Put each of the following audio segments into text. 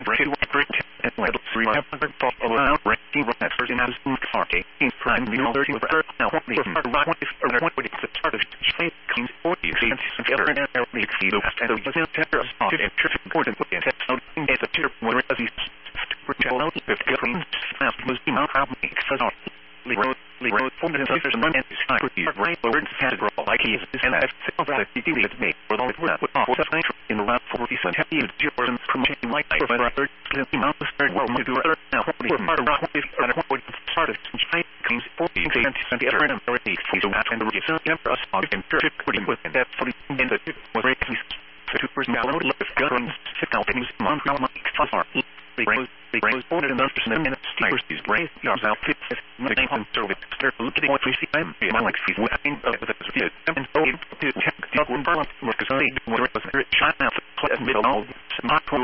break and let us remember for about breaking records in as party in prime new 30 with earth now what the right what the start of shape comes 40 cents and other and the exceed of and the terror of and traffic important in text out in the tier where as he project out if getting fast was the amount of makes us on Leroy formed his sisters and then his time for the right words had to grow like he is and that's self that he did me for all it was off in the last 40 cents he was yours and promoting like I for third the amount of third world to do other now what the part of rock with and what part of China comes 40 cents and the other and already he's a and the reason for us on and trip putting with that 40 in the was raised 2% now look at guns sit out in his month now like far the rose born in the minutes Stevers his brain yards out fit nothing on service they're looking what we see I'm like he's waiting for the fit and so to check the one bar work as they were was there China at middle all not for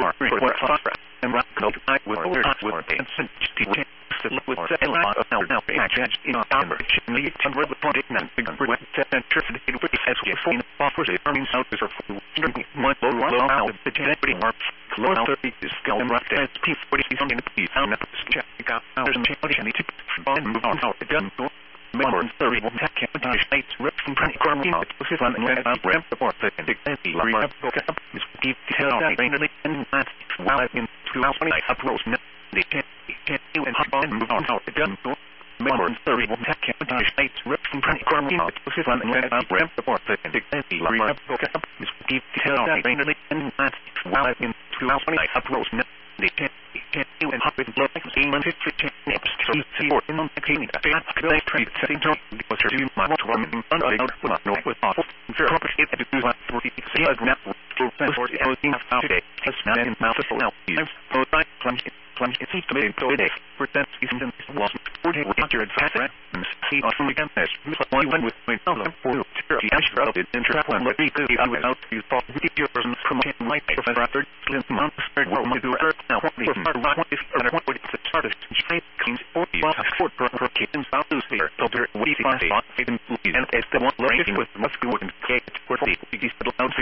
and rock code I will and send to look with a lot of now actually in our the temper the project and big with and trip the with as we phone offers a farming south is for one low out the generating mark low 30 is skill and rock as P40 is on the P found that check got hours and change and move on out the gun more than 30 will attack capital states rip from pretty crummy out to sit on and let out ramp the port and dig the rap up is keep tell mainly and that's while in 2020 up rose the can't and hop on and move on out the gun more than 30 will attack capital states rip from pretty crummy out to sit on and let out ramp the port and dig the rap up is keep tell mainly and that's while in 2020 up rose the can't and hop in blood like seeing 50 support in the clinic they treat setting to because you might want to run no with awful fair property to do like 40 sales net for today has not in mouth of now so I plunge it seems to be today for that season was 40 accurate fast see on again this one with my thumb for the actual it interact one let me go without you thought your person promoting like professor Clint months world to do earth now what the what the start of shape comes 40 support for kids out to here so there we find and as the one raising with must go and get for the